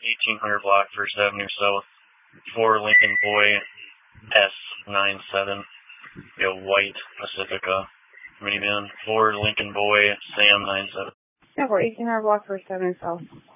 1800 block, First Avenue South, for Lincoln Boy S97, white Pacifica minivan, for Lincoln Boy Sam 97. Yeah, for 1800 block, First Avenue South.